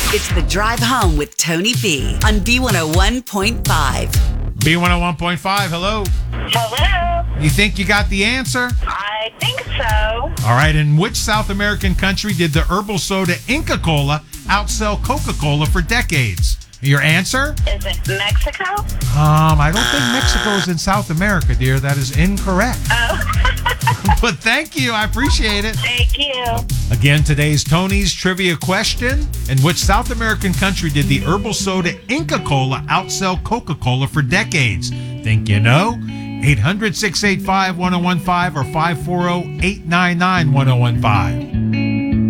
It's The Drive Home with Tony B on B101.5. B101.5, hello. Hello. You think you got the answer? I think so. All right, in which South American country did the herbal soda Inca Kola outsell Coca-Cola for decades? Your answer? Is it Mexico? I don't think Mexico is in South America, dear. That is incorrect. Oh. But thank you. I appreciate it. Thank you. Again, today's Tony's trivia question. In which South American country did the herbal soda Inca Kola outsell Coca-Cola for decades? Think you know? 800-685-1015 or 540-899-1015.